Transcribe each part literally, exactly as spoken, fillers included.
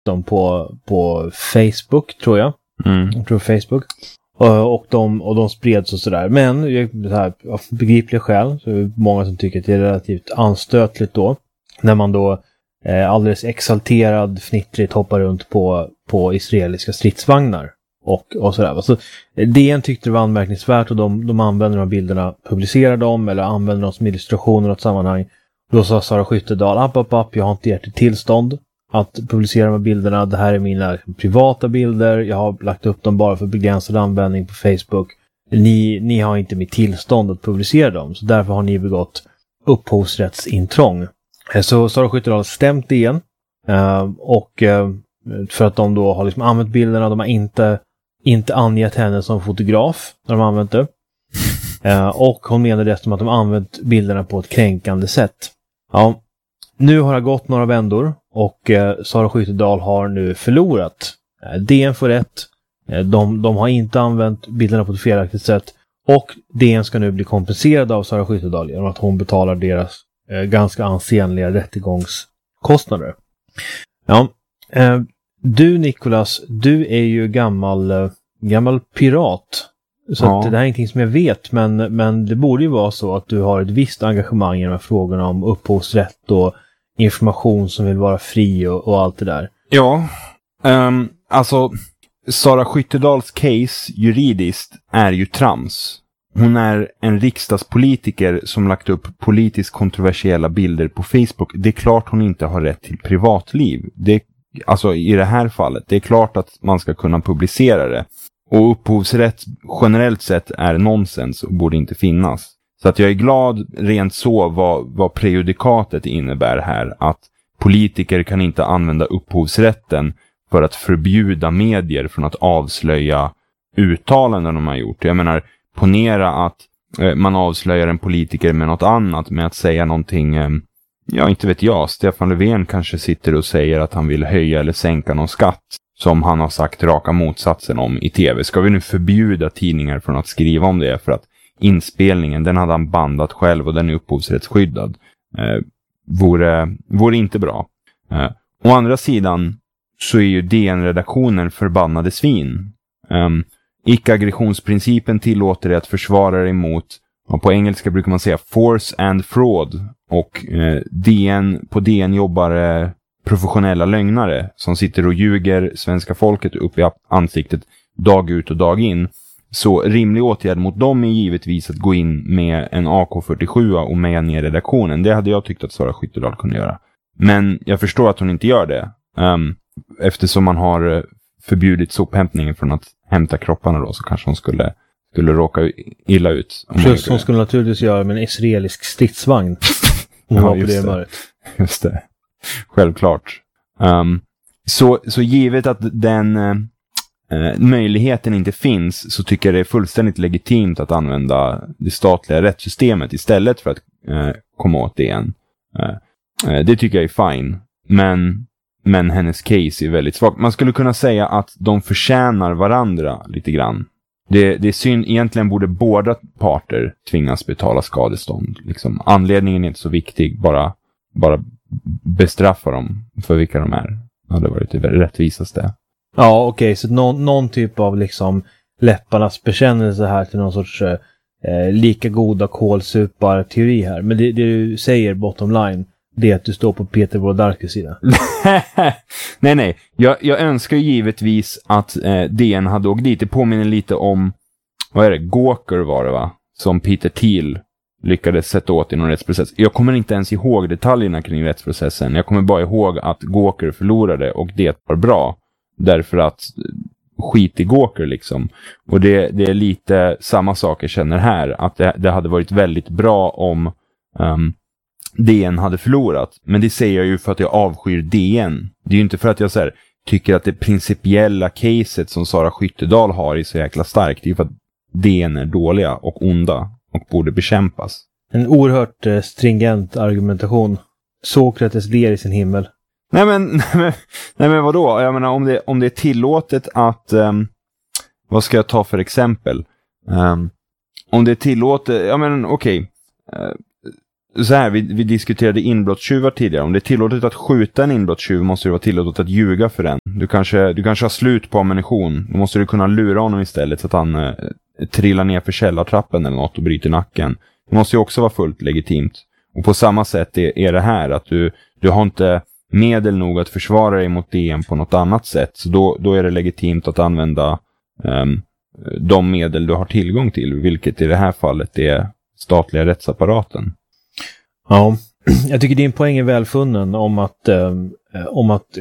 dem på, på Facebook, tror jag. Mm. Jag tror Facebook. Och, och, de, och de spreds och sådär. Men det här, av begripliga skäl så är det många som tycker att det är relativt anstötligt då. När man då eh, alldeles exalterad, fnittrigt hoppar runt på, på israeliska stridsvagnar. Och, och sådär. Alltså, D N tyckte det var anmärkningsvärt och de, de använder de här bilderna, publicerar dem eller använder dem som illustrationer i ett sammanhang. Då sa Sara Skyttedal, app, app, app, jag har inte gett tillstånd att publicera de här bilderna. Det här är mina privata bilder. Jag har lagt upp dem bara för begränsad användning på Facebook. Ni, ni har inte mitt tillstånd att publicera dem. Så därför har ni begått upphovsrättsintrång. Så Sara Skyttedal stämt D N. Och för att de då har liksom använt bilderna. De har inte, inte angett henne som fotograf när de har använt det. Och hon menar dessutom att de har använt bilderna på ett kränkande sätt. Ja, nu har det gått några vändor och eh, Sara Skyttedal har nu förlorat. Eh, D N får rätt. Eh, de, de har inte använt bilderna på ett felaktigt sätt. Och D N ska nu bli kompenserad av Sara Skyttedal genom att hon betalar deras eh, ganska ansenliga rättegångskostnader. Ja, eh, du Nicolas, du är ju gammal, eh, gammal pirat. Så Ja. att det här är ingenting som jag vet, men, men det borde ju vara så att du har ett visst engagemang i de här frågorna om upphovsrätt och information som vill vara fri och, och allt det där. Ja, um, alltså Sara Skyttedals case juridiskt är ju trams. Hon är en riksdagspolitiker som lagt upp politiskt kontroversiella bilder på Facebook. Det är klart hon inte har rätt till privatliv. Det, alltså i det här fallet, det är klart att man ska kunna publicera det. Och upphovsrätt generellt sett är nonsens och borde inte finnas. Så att jag är glad rent så vad, vad prejudikatet innebär här. Att politiker kan inte använda upphovsrätten för att förbjuda medier från att avslöja uttalanden de har gjort. Jag menar, ponera att eh, man avslöjar en politiker med något annat, med att säga någonting, eh, ja inte vet jag, Stefan Löfven kanske sitter och säger att han vill höja eller sänka någon skatt. Som han har sagt raka motsatsen om i tv. Ska vi nu förbjuda tidningar från att skriva om det? För att inspelningen, den hade han bandat själv och den är upphovsrättsskyddad. Eh, vore, vore inte bra. Eh, å andra sidan så är ju D N-redaktionen förbannade svin. Eh, icke-aggressionsprincipen tillåter det att försvara emot, och på engelska brukar man säga force and fraud. Och eh, D N, på D N jobbar eh, professionella lögnare som sitter och ljuger svenska folket upp i ansiktet dag ut och dag in. Så rimlig åtgärd mot dem är givetvis att gå in med en A K fyrtiosju och meja ner redaktionen. Det hade jag tyckt att Sara Skyttedal kunde göra. Men jag förstår att hon inte gör det. Um, eftersom man har förbjudit sophämtningen från att hämta kropparna då, så kanske hon skulle, skulle råka illa ut. Plus hon skulle naturligtvis göra med en israelisk stridsvagn. Hon ja, just det. Just det. Självklart. Um, så, så givet att den uh, möjligheten inte finns, så tycker jag det är fullständigt legitimt att använda det statliga rättssystemet istället för att uh, komma åt det igen. Uh, uh, det tycker jag är fine. Men, men hennes case är väldigt svagt. Man skulle kunna säga att de förtjänar varandra lite grann. Det, det är synd, egentligen borde båda parter tvingas betala skadestånd. Liksom. Anledningen är inte så viktig, bara, bara bestraffa dem för vilka de är. Ja, det var det rättvisaste. Ja, okej. Okay. Så någon, någon typ av liksom läpparnas bekännelse här till någon sorts eh, lika goda kålsupar-teori här. Men det, det du säger bottom line, det är att du står på Peter Wolodarskis sida. nej, nej. Jag, jag önskar givetvis att eh, D N hade åkt dit. Det påminner lite om, vad är det? Gawker var det, va? Som Peter Thiel lyckades sätta åt i någon rättsprocess. Jag kommer inte ens ihåg detaljerna kring rättsprocessen. Jag kommer bara ihåg att Gawker förlorade och det var bra. Därför att skit i Gawker liksom. Och det, det är lite samma sak jag känner här. Att det, det hade varit väldigt bra om um, D N hade förlorat. Men det säger jag ju för att jag avskyr D N. Det är ju inte för att jag så här, tycker att det principiella caset som Sara Skyttedal har är så jäkla starkt. Det är ju för att D N är dåliga och onda och borde bekämpas. En oerhört eh, stringent argumentation. Sokrates ler i sin himmel. Nej men, nej men, nej men vadå? Jag menar, om det, om det är tillåtet att... Um, vad ska jag ta för exempel? Um, om det är tillåtet... Ja men okej. Okay. Uh, så här, vi, vi diskuterade inbrottstjuvar tidigare. Om det är tillåtet att skjuta en inbrottstjuv måste det vara tillåtet att ljuga för den. Du kanske, du kanske har slut på ammunition. Då måste du kunna lura honom istället så att han eh, trillar ner för källartrappen eller något och bryter nacken. Det måste ju också vara fullt legitimt. Och på samma sätt är, är det här att du, du har inte medel nog att försvara dig mot D N på något annat sätt. Så då, då är det legitimt att använda um, de medel du har tillgång till. Vilket i det här fallet är statliga rättsapparaten. Ja, jag tycker din poäng är välfunnen om att, eh, om att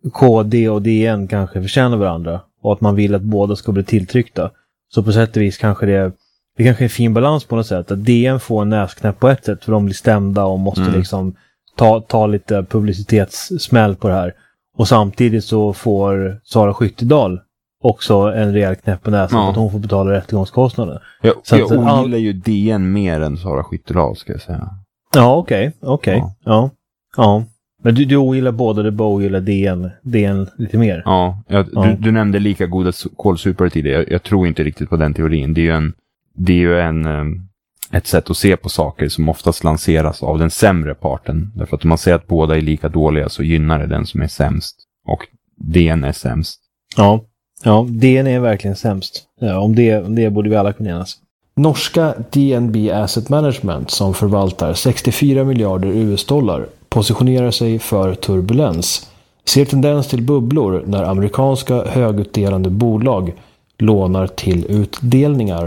K D och D N kanske förtjänar varandra och att man vill att båda ska bli tilltryckta. Så på sätt och vis kanske det, det kanske är en fin balans på något sätt. Att D N får en näsknäpp på ett sätt för de blir stämda och måste mm. liksom ta, ta lite publicitetssmäll på det här. Och samtidigt så får Sara Skyttedal också en rejäl knäpp på näsan ja. Att hon får betala rättegångskostnaden. Jag, så jag att, ogillar all... ju D N mer än Sara Skyttedal ska jag säga. Ja, okej. Okay, okej. Okay. Ja. ja. Ja. Men du, du ogillar båda, du ogillar D N, D N lite mer. Ja, jag, ja. Du, du nämnde lika goda kolsupare tidigare. Jag, jag tror inte riktigt på den teorin. Det är ju, en, det är ju en, ett sätt att se på saker som oftast lanseras av den sämre parten. Därför att om man säger att båda är lika dåliga så gynnar det den som är sämst. Och D N är sämst. Ja, ja D N är verkligen sämst. Ja, om, det, om det borde vi alla kunna enas. Norska D N B Asset Management som förvaltar sextiofyra miljarder U S-dollar positionerar sig för turbulens. Ser tendens till bubblor när amerikanska högutdelande bolag lånar till utdelningar.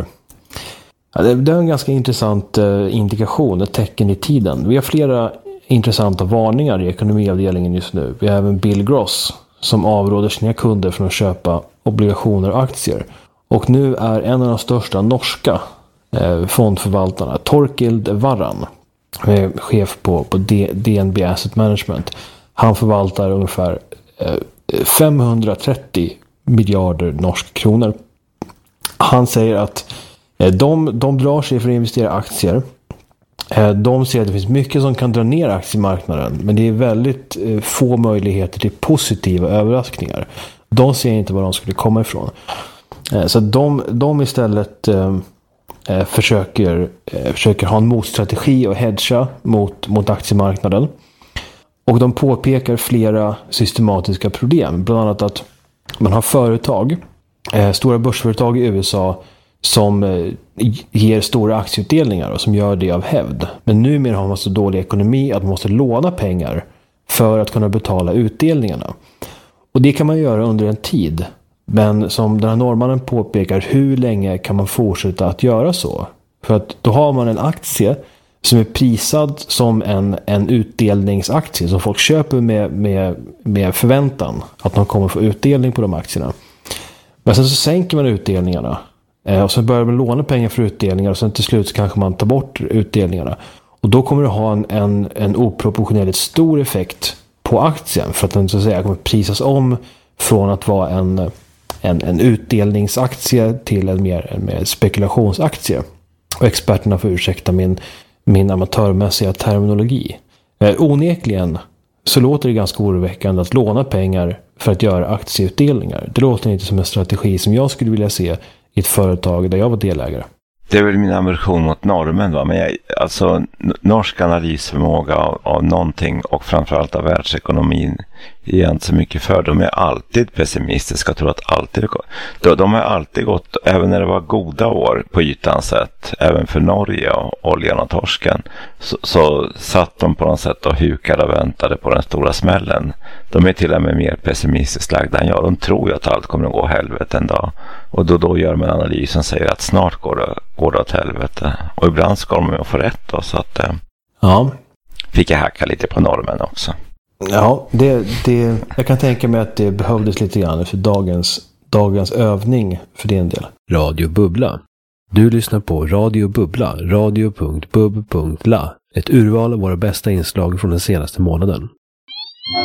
Ja, det är en ganska intressant indikation, ett tecken i tiden. Vi har flera intressanta varningar i ekonomiavdelningen just nu. Vi har även Bill Gross som avråder sina kunder från att köpa obligationer och aktier. Och nu är en av de största norska eh, fondförvaltarna, Torkild Varran, eh, chef på, på D- DNB Asset Management. Han förvaltar ungefär eh, femhundratrettio miljarder norska kronor. Han säger att eh, de, de drar sig för att investera aktier. Eh, de ser att det finns mycket som kan dra ner aktiemarknaden, men det är väldigt eh, få möjligheter till positiva överraskningar. De ser inte var de skulle komma ifrån. Så de, de istället eh, försöker, eh, försöker ha en motstrategi och hedga mot, mot aktiemarknaden. Och de påpekar flera systematiska problem. Bland annat att man har företag, eh, stora börsföretag i U S A som eh, ger stora aktieutdelningar och som gör det av hävd. Men numera har man så dålig ekonomi att man måste låna pengar för att kunna betala utdelningarna. Och det kan man göra under en tid. Men som den här norrmannen påpekar, hur länge kan man fortsätta att göra så? För att då har man en aktie som är prisad som en, en utdelningsaktie som folk köper med, med, med förväntan att de kommer få utdelning på de aktierna. Men sen så sänker man utdelningarna eh, och så börjar man låna pengar för utdelningar och sen till slut så kanske man tar bort utdelningarna. Och då kommer det ha en, en, en oproportionerligt stor effekt på aktien för att den så att säga kommer prisas om från att vara en, en, en utdelningsaktie till en mer, en mer spekulationsaktie. Och experterna får ursäkta min, min amatörmässiga terminologi. Eh, onekligen så låter det ganska oroväckande att låna pengar för att göra aktieutdelningar. Det låter inte som en strategi som jag skulle vilja se i ett företag där jag var delägare. Det är väl min aversion mot normen, va? Men jag, alltså norsk analysförmåga av, av någonting och framförallt av världsekonomin är jag inte så mycket för. De är alltid pessimistiska och tror att alltid de, de har alltid gått, även när det var goda år på ytan sett, även för Norge och oljan och torsken, så, så satt de på något sätt och hukade och väntade på den stora smällen. De är till och med mer pessimistiskt lagda än jag. De tror ju att allt kommer att gå helvete en dag. Och då, då gör man analysen och säger att snart går det, går det åt helvete. Och ibland ska de ju få rätt då, så att eh, ja. Fick jag hacka lite på normen också. Ja, det, det, jag kan tänka mig att det behövdes lite grann för dagens, dagens övning för din del. Radio Bubbla. Du lyssnar på Radio Bubbla, radio punkt bub punkt la. Ett urval av våra bästa inslag från den senaste månaden.